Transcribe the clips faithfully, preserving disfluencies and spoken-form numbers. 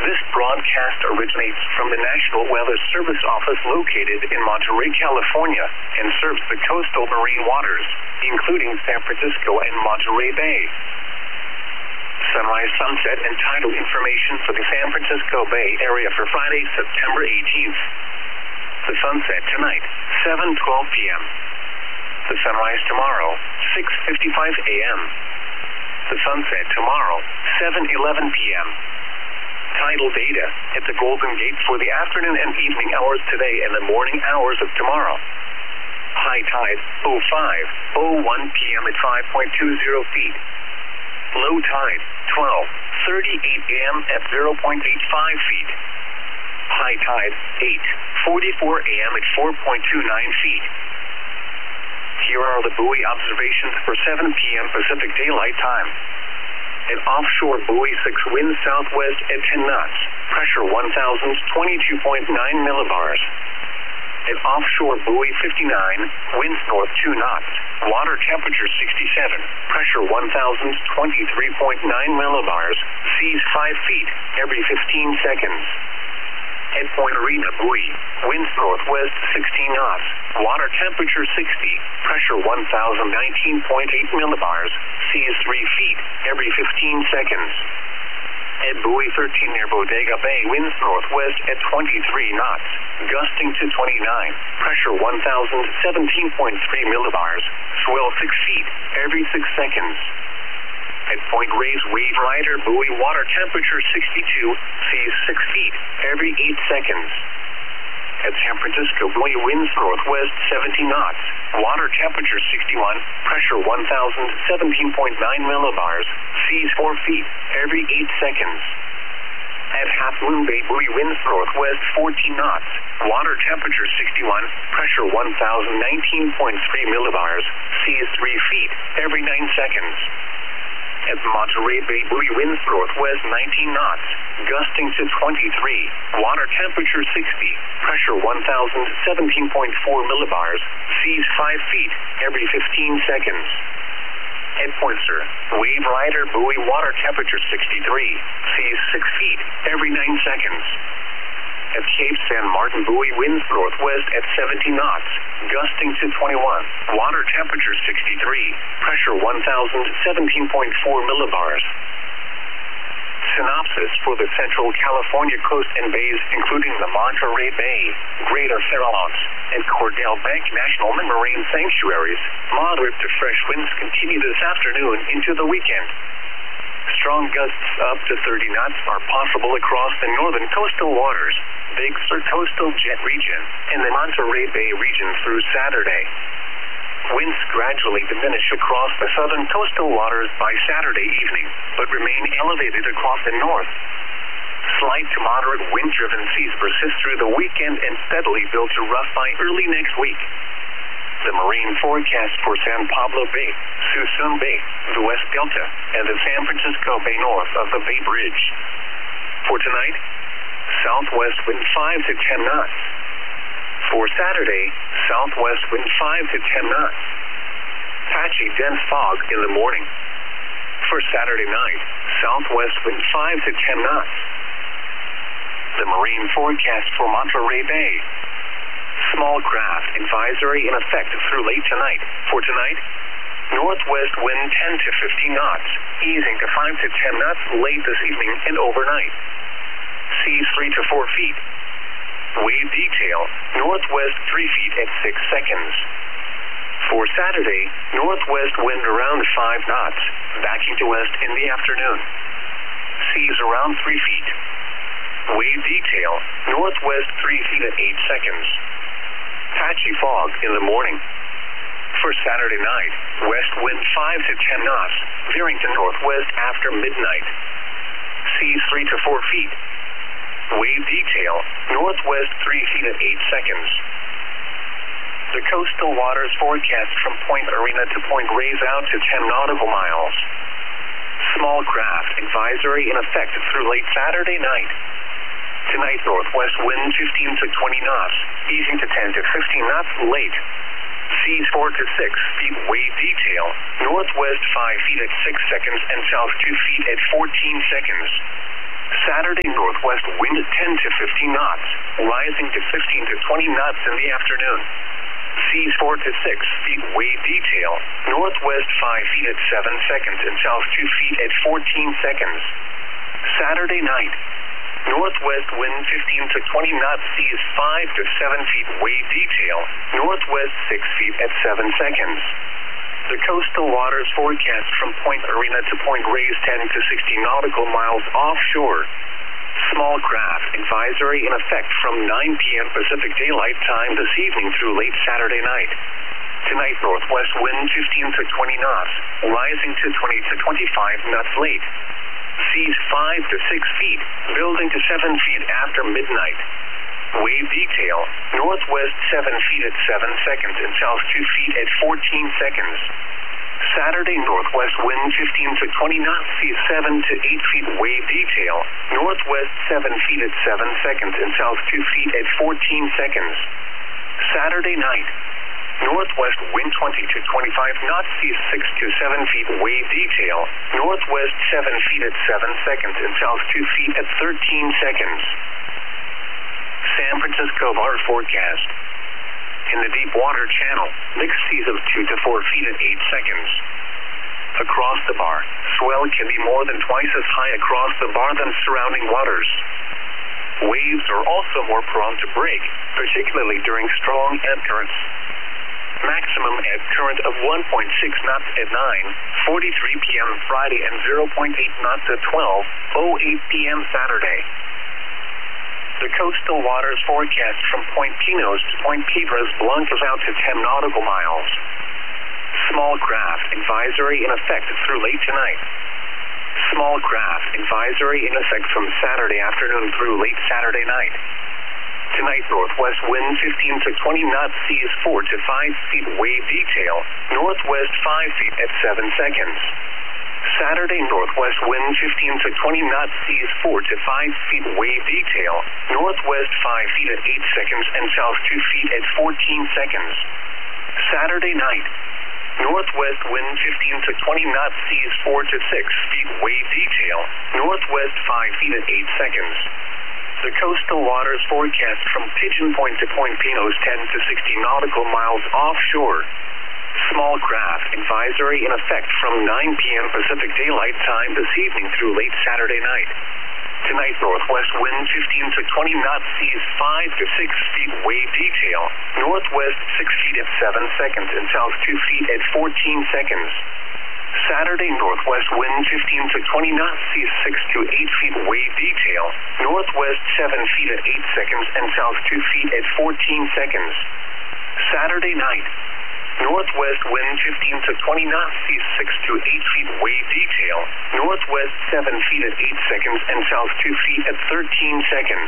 This broadcast originates from the National Weather Service office located in Monterey, California, and serves the coastal marine waters, including San Francisco and Monterey Bay. Sunrise, sunset, and tidal information for the San Francisco Bay Area for Friday, September eighteenth. The sunset tonight, seven twelve p m The sunrise tomorrow, six fifty-five a m The sunset tomorrow, seven eleven p m Tidal data at the Golden Gate for the afternoon and evening hours today and the morning hours of tomorrow. High tide, oh five oh one p m at five point two zero feet. Low tide, twelve thirty-eight a m at zero point eight five feet. High tide, eight forty-four a m at four point two nine feet. Here are the buoy observations for seven p m Pacific Daylight Time. An offshore buoy six, wind southwest at ten knots, pressure one thousand twenty-two point nine millibars. An offshore buoy fifty-nine, winds north two knots, water temperature sixty-seven, pressure one thousand twenty-three point nine millibars, seas five feet every fifteen seconds. At Point Arena buoy, winds northwest sixteen knots, water temperature sixty, pressure one thousand nineteen point eight millibars, seas three feet every fifteen seconds. At buoy thirteen near Bodega Bay, winds northwest at twenty-three knots, gusting to twenty-nine, pressure one thousand seventeen point three millibars, swell six feet every six seconds. At Point Reyes Wave Rider buoy, water temperature sixty-two, seas six feet every eight seconds. At San Francisco buoy, winds northwest seventy knots, water temperature sixty-one, pressure one thousand seventeen point nine millibars, seas four feet every eight seconds. At Half Moon Bay buoy, winds northwest fourteen knots, water temperature sixty-one, pressure one thousand nineteen point three millibars, seas three feet every nine seconds. At Monterey Bay buoy, winds northwest nineteen knots, gusting to twenty-three, water temperature sixty, pressure one thousand seventeen point four millibars, seas five feet every fifteen seconds. At Pointer, Wave Rider buoy, water temperature sixty-three, seas six feet every nine seconds. At Cape San Martin buoy, winds northwest at seventy knots, gusting to twenty-one, water temperature sixty-three, pressure one thousand seventeen point four millibars. Synopsis for the Central California coast and bays, including the Monterey Bay, Greater Farallones, and Cordell Bank National Marine Sanctuaries. Moderate to fresh winds continue this afternoon into the weekend. Strong gusts up to thirty knots are possible across the northern coastal waters, Big Sur coastal jet region, and the Monterey Bay region through Saturday. Winds gradually diminish across the southern coastal waters by Saturday evening, but remain elevated across the north. Slight to moderate wind-driven seas persist through the weekend and steadily build to rough by early next week. The marine forecast for San Pablo Bay, Suisun Bay, the West Delta, and the San Francisco Bay north of the Bay Bridge. For tonight, southwest wind five to ten knots. For Saturday, southwest wind five to ten knots. Patchy dense fog in the morning. For Saturday night, southwest wind five to ten knots. The marine forecast for Monterey Bay. Small craft advisory in effect through late tonight. For tonight, northwest wind ten to fifteen knots, easing to five to ten knots late this evening and overnight. Seas three to four feet. Wave detail, northwest three feet at six seconds. For Saturday, northwest wind around five knots, backing to west in the afternoon. Seas around three feet. Wave detail, northwest three feet at eight seconds. Patchy fog in the morning. For Saturday night, west wind five to ten knots, veering to northwest after midnight. Seas three to four feet. Wave detail, northwest three feet at eight seconds. The coastal waters forecast from Point Arena to Point Reyes out to ten nautical miles. Small craft advisory in effect through late Saturday night. Tonight, northwest wind fifteen to twenty knots, easing to ten to fifteen knots late. Seas four to six feet. Wave detail, northwest five feet at six seconds and south two feet at fourteen seconds. Saturday, northwest wind ten to fifteen knots, rising to fifteen to twenty knots in the afternoon. Seas four to six feet, wave detail, northwest five feet at seven seconds and south two feet at fourteen seconds. Saturday night, northwest wind fifteen to twenty knots, seas five to seven feet, wave detail, northwest six feet at seven seconds. The coastal waters forecast from Point Arena to Point Reyes ten to sixty nautical miles offshore. Small craft advisory in effect from nine p m Pacific Daylight Time this evening through late Saturday night. Tonight, northwest wind fifteen to twenty knots, rising to twenty to twenty-five knots late. Seas five to six feet, building to seven feet after midnight. Wave detail, northwest seven feet at seven seconds and south two feet at fourteen seconds. Saturday, northwest wind fifteen to twenty knots, seas seven to eight feet, wave detail, northwest seven feet at seven seconds and south two feet at fourteen seconds. Saturday night, northwest wind twenty to twenty-five knots, seas six to seven feet, wave detail, northwest seven feet at seven seconds and south two feet at thirteen seconds. San Francisco Bar forecast. In the deep water channel, mixed seas of two to four feet at eight seconds. Across the bar, swell can be more than twice as high across the bar than surrounding waters. Waves are also more prone to break, particularly during strong ebb currents. Maximum ebb current of one point six knots at nine forty-three p m Friday and zero point eight knots at twelve oh eight p m Saturday. The coastal waters forecast from Point Pinos to Point Piedras Blancas out to ten nautical miles. Small craft advisory in effect through late tonight. Small craft advisory in effect from Saturday afternoon through late Saturday night. Tonight, northwest wind fifteen to twenty knots, seas four to five feet, wave detail, northwest five feet at seven seconds. Saturday, northwest wind fifteen to twenty knots, seas four to five feet, wave detail, northwest five feet at eight seconds and south two feet at fourteen seconds. Saturday night, northwest wind fifteen to twenty knots, seas four to six feet, wave detail, northwest five feet at eight seconds. The coastal waters forecast from Pigeon Point to Point Pinos ten to sixty nautical miles offshore. Small craft advisory in effect from nine p m Pacific Daylight Time this evening through late Saturday night. Tonight, northwest wind fifteen to twenty knots, seas five to six feet, wave detail, northwest six feet at seven seconds and south two feet at fourteen seconds. Saturday, northwest wind fifteen to twenty knots, seas six to eight feet, wave detail, northwest seven feet at eight seconds and south two feet at fourteen seconds. Saturday night, northwest wind fifteen to twenty knots, seas six to eight feet, wave detail, northwest seven feet at eight seconds and south two feet at thirteen seconds.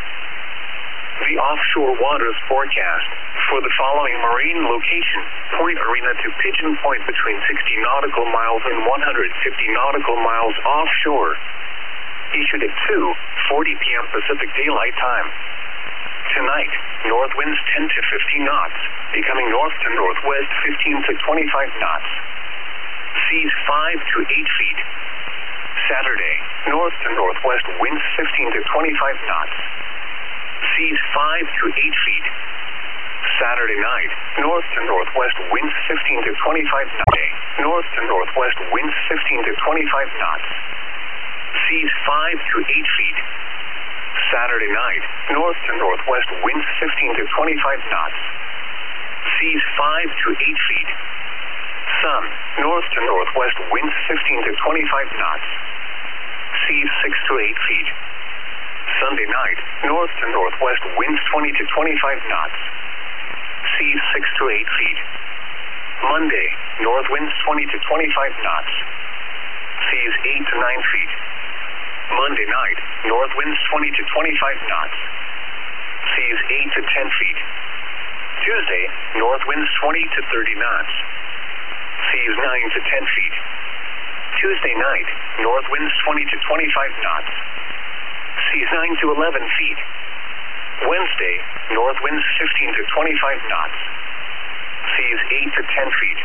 The offshore waters forecast for the following marine location: Point Arena to Pigeon Point between sixty nautical miles and one hundred fifty nautical miles offshore. Issued at two forty p m Pacific Daylight Time. Tonight, north winds ten to fifteen knots, becoming north to northwest fifteen to twenty-five knots. Seas five to eight feet. Saturday, north to northwest winds fifteen to twenty-five knots. Seas five to eight feet. Saturday night, north to northwest winds fifteen to twenty-five knots. North to northwest winds fifteen to twenty-five knots. Seas five to eight feet. Saturday night, north to northwest winds fifteen to twenty-five knots. Seas five to eight feet. Sun, north to northwest winds fifteen to twenty-five knots. Seas six to eight feet. Sunday night, north to northwest winds twenty to twenty-five knots. Seas six to eight feet. Monday, north winds twenty to twenty-five knots. Seas eight to nine feet. Monday night, north winds twenty to twenty-five knots. Seas eight to ten feet. Tuesday, north winds twenty to thirty knots. Seas nine to ten feet. Tuesday night, north winds twenty to twenty-five knots. Seas nine to eleven feet. Wednesday, north winds fifteen to twenty-five knots. Seas eight to ten feet.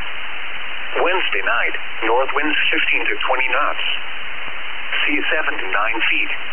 Wednesday night, north winds fifteen to twenty knots. Seas seven to nine feet.